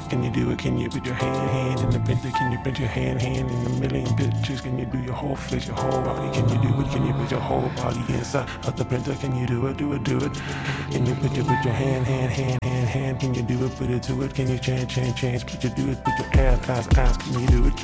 Can you do it? Can you put your hand in the printer? Can you print your hand in a million pictures? Can you do your whole face, your whole body? Can you do it? Can you put your whole body inside of the printer? Can you do it? Do it, do it. Can you put your hand? Can you do it? Put it to it. Can you change? Put you do it. Put your eyes. Can you do it?